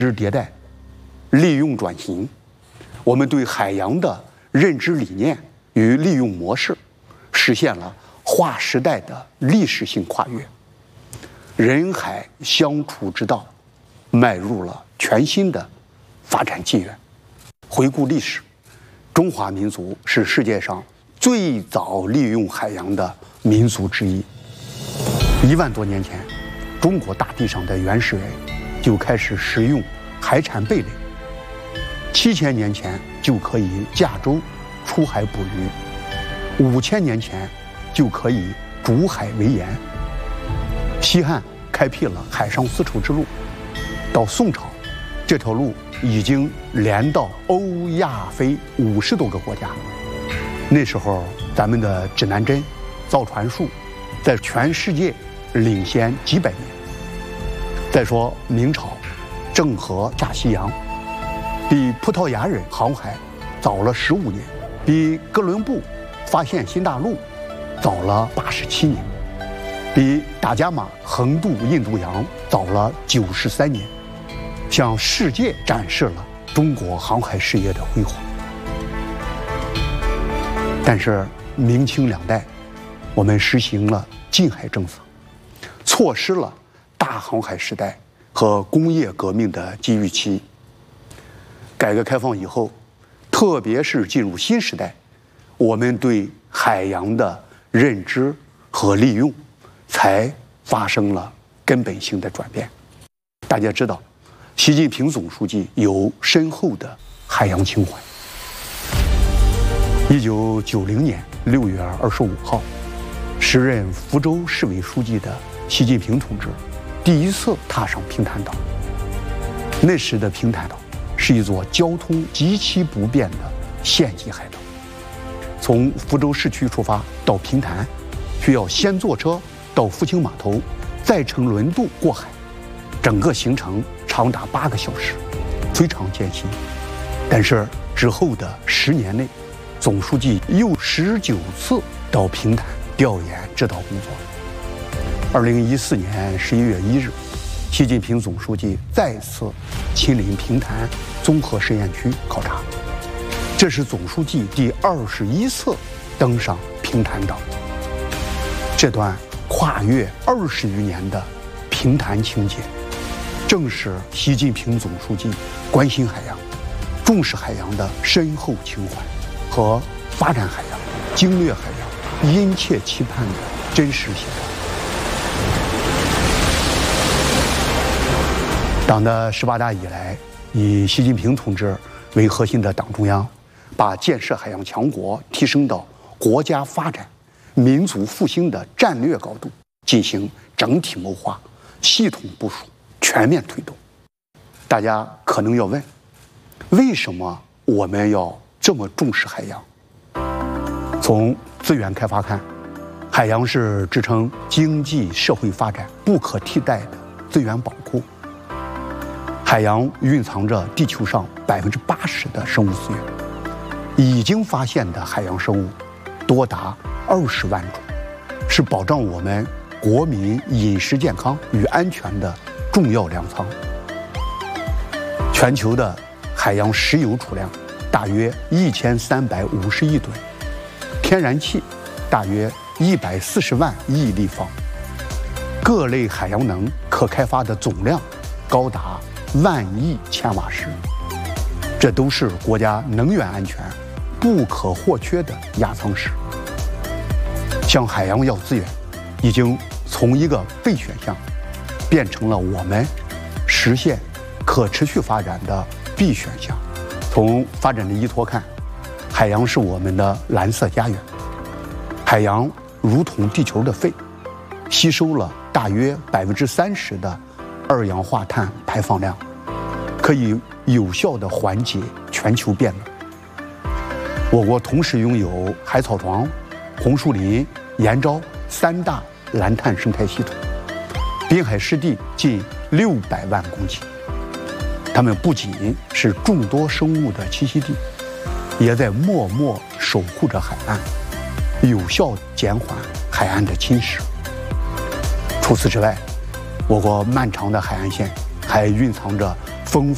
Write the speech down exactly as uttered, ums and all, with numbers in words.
知迭代、利用转型，我们对海洋的认知理念与利用模式实现了划时代的历史性跨越，人海相处之道迈入了全新的发展纪元。回顾历史，中华民族是世界上最早利用海洋的民族之一。一万多年前，中国大地上的原始人就开始食用海产贝类。七千年前就可以驾舟出海捕鱼，五千年前就可以逐海为盐。西汉开辟了海上丝绸之路，到宋朝，这条路已经连到欧亚非五十多个国家。那时候，咱们的指南针、造船术在全世界领先几百年。再说明朝，郑和下西洋，比葡萄牙人航海早了十五年，比哥伦布发现新大陆早了八十七年，比达伽马横渡印度洋早了九十三年，向世界展示了中国航海事业的辉煌。但是明清两代，我们实行了禁海政策，错失了大航海时代和工业革命的机遇期。改革开放以后，特别是进入新时代，我们对海洋的认知和利用才发生了根本性的转变。大家知道，习近平总书记有深厚的海洋情怀。一九九零年六月二十五号，时任福州市委书记的习近平同志第一次踏上平潭岛。那时的平潭岛是一座交通极其不便的县级海岛，从福州市区出发到平潭，需要先坐车到福清码头，再乘轮渡过海，整个行程长达八个小时，非常艰辛。但是之后的十年内，总书记又十九次到平潭调研指导工作。二零一四年十一月一日，习近平总书记再次亲临平潭综合实验区考察，这是总书记第二十一次登上平潭岛。这段跨越二十余年的平潭情结，正是习近平总书记关心海洋、重视海洋的深厚情怀和发展海洋、经略海洋殷切期盼的真实写照。党的十八大以来，以习近平同志为核心的党中央，把建设海洋强国提升到国家发展、民族复兴的战略高度，进行整体谋划、系统部署、全面推动。大家可能要问，为什么我们要这么重视海洋？从资源开发看，海洋是支撑经济社会发展不可替代的资源宝库。海洋蕴藏着地球上百分之八十的生物资源，已经发现的海洋生物多达二十万种，是保障我们国民饮食健康与安全的重要粮仓。全球的海洋石油储量大约一千三百五十亿吨，天然气大约一百四十万亿立方，各类海洋能可开发的总量高达万亿千瓦时，这都是国家能源安全不可或缺的压舱石。向海洋要资源，已经从一个备选项，变成了我们实现可持续发展的必选项。从发展的依托看，海洋是我们的蓝色家园。海洋如同地球的肺，吸收了大约百分之三十的二氧化碳排放量，可以有效地缓解全球变暖。我国同时拥有海草床、红树林、岩礁三大蓝碳生态系统，滨海湿地近六百万公顷。它们不仅是众多生物的栖息地，也在默默守护着海岸，有效减缓海岸的侵蚀。除此之外，我国漫长的海岸线还蕴藏着